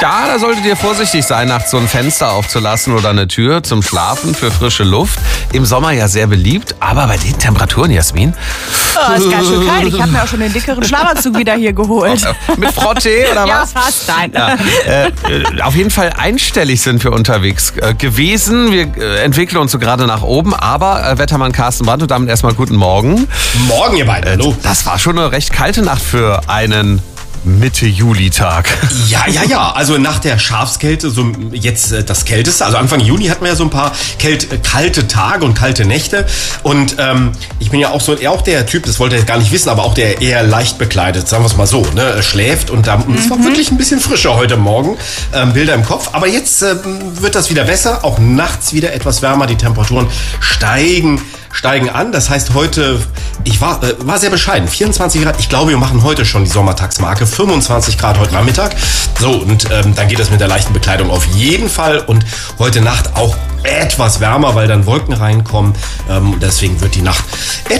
Ja, da solltet ihr vorsichtig sein, nachts so ein Fenster aufzulassen oder eine Tür zum Schlafen für frische Luft. Im Sommer ja sehr beliebt, aber bei den Temperaturen, Jasmin? Oh, ist ganz schön kalt. Ich habe mir auch schon den dickeren Schlafanzug wieder hier geholt. Mit Frottee oder Ja, was? fast, nein. Ja, auf jeden Fall einstellig sind wir unterwegs gewesen. Wir entwickeln uns so gerade nach oben, aber Wettermann Carsten Brandt und damit erstmal guten Morgen. Morgen, ihr beiden. Hallo. Das war schon eine recht kalte Nacht für einen Mitte-Juli-Tag. Ja. Also nach der Schafskälte, so jetzt das Kälteste. Also Anfang Juni hatten wir ja so ein paar kalte Tage und kalte Nächte. Und ich bin ja auch der Typ, das wollte ihr gar nicht wissen, aber auch der eher leicht bekleidet, sagen wir es mal so, ne, schläft. Und es war wirklich ein bisschen frischer heute Morgen, Bilder im Kopf. Aber jetzt wird das wieder besser, auch nachts wieder etwas wärmer. Die Temperaturen steigen an. Das heißt, heute, ich war sehr bescheiden, 24 Grad. Ich glaube, wir machen heute schon die Sommertagsmarke, 25 Grad heute Nachmittag. So, und dann geht es mit der leichten Bekleidung auf jeden Fall. Und heute Nacht auch etwas wärmer, weil dann Wolken reinkommen. Deswegen wird die Nacht etwas